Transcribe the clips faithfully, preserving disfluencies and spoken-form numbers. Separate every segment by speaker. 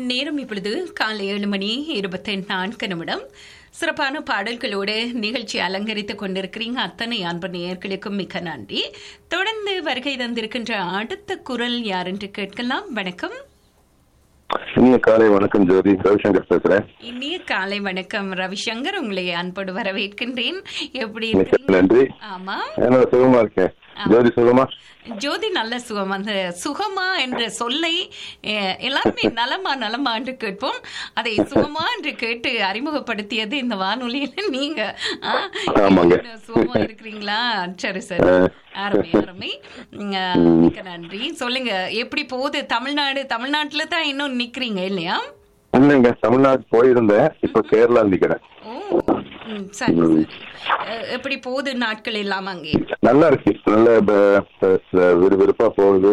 Speaker 1: நேரம் இப்பொழுது காலை ஏழு மணி இருபத்தி நான்கு நிமிடம். சிறப்பான பாடல்களோடு நிகழ்ச்சி அலங்கரித்துக் கொண்டிருக்கிறீங்க. அத்தனை அன்பு நேயர்களுக்கும் மிக்க நன்றி. தொடர்ந்து வருகை தந்திருக்கின்ற அடுத்த குரல் யார் என்று கேட்கலாம். வணக்கம்.
Speaker 2: இனிய காலை வணக்கம் ஜோதி, ரவிசங்கர் பேசுறேன்.
Speaker 1: இனிய காலை வணக்கம் ரவிசங்கர், உங்களை அன்போடு வரவேற்கின்றேன். எப்படி
Speaker 2: நன்றி.
Speaker 1: ஆமா,
Speaker 2: என்னோட சுகமா இருக்கேன். ஜோதி சுகமா?
Speaker 1: ஜோதி நல்ல சுகம். அந்த சுகமா என்ற சொல்லை எல்லாருமே நலமா நலமா என்று கேட்போம். அதை சுகமா என்று கேட்டு அறிமுகப்படுத்தியது இந்த வானொலியில நீங்க. சுகமா இருக்கிறீங்களா? சரி சரி, அருமை அருமை, மிக்க நன்றி. சொல்லுங்க, எப்படி போகுது தமிழ்நாடு? தமிழ்நாட்டுல தான் இன்னும் நிக்கிறீங்க இல்லையா?
Speaker 2: இல்லைங்க, தமிழ்நாடு போயிருந்தேன், இப்ப கேரளா நிக்கிறேன்.
Speaker 1: ஓ சரி சரி. எப்படி போகுது நாட்கள் எல்லாம் அங்கே?
Speaker 2: நல்லா இருக்கு, நல்ல விறுவிறுப்பா போகுது.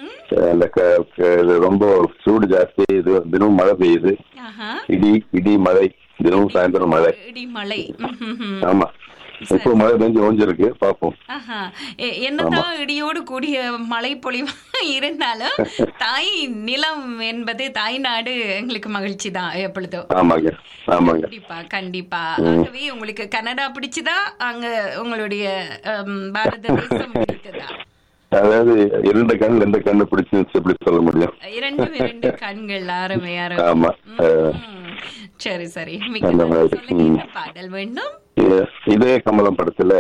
Speaker 2: ரொம்ப சூடு ஜாஸ்தி, இது தினமும் மழை பெய்யுது. இடி இடி மழை, தினமும் சாயந்தரம் மழை, இடி மழை. ஆமா, இப்போ மழை பெஞ்சு ஓஞ்சிருக்கு, பாப்போம்.
Speaker 1: என்னதான் இடியோடு கூடிய மழை பொழிவா இருந்தாலும் தாய் நிலம் என்பது தாய்நாடு எங்களுக்கு மகிழ்ச்சி தான் எப்பொழுதும்.
Speaker 2: ஆமாங்க ஆமாங்க,
Speaker 1: கண்டிப்பா கண்டிப்பா. ஆகவே உங்களுக்கு கனடா பிடிச்சதா, அங்க உங்களுடைய பாரத தேசம் பிடித்ததா?
Speaker 2: அதாவது இரண்டு கண் எந்த கண்ணு பிடிச்சிருந்துச்சு எப்படி சொல்ல முடியும்?
Speaker 1: இரண்டு இரண்டு கண்கள். அருமை அருமை.
Speaker 2: ஆமா,
Speaker 1: சரி சரி. பாடல் வேண்டும்.
Speaker 2: இதே கமலம் படத்துல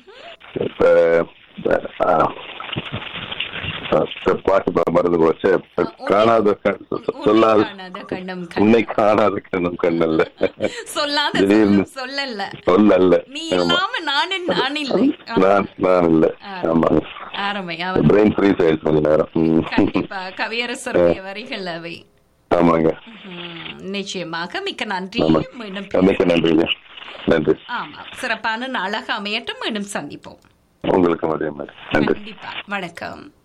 Speaker 2: பாட்டு மறந்து போச்சு. காணாத சொல்லாத உன்னை காணாத கண்ணும் கண்ணல்ல,
Speaker 1: சொல்லாத சொல்லல
Speaker 2: சொல்லல்ல,
Speaker 1: நீ இல்லாம நான் நான் இல்லை,
Speaker 2: நான் நான் இல்லை. ஆமாங்க,
Speaker 1: அருமையா.
Speaker 2: பிரெயின் ஃப்ரீஸ் ஆயிடுச்சு கொஞ்ச நேரம்.
Speaker 1: கண்டிப்பா கவியரசருடைய வரிகள் அவை.
Speaker 2: ஆமாங்க,
Speaker 1: நிச்சயமாக. மிக்க நன்றி.
Speaker 2: மிக்க நன்றிங்க, நன்றி.
Speaker 1: ஆமா, சிறப்பான நாளாக அமையட்டும். மீண்டும் சந்திப்போம்.
Speaker 2: உங்களுக்கு அதே மாதிரி. நன்றி.
Speaker 1: கண்டிப்பா. வணக்கம்.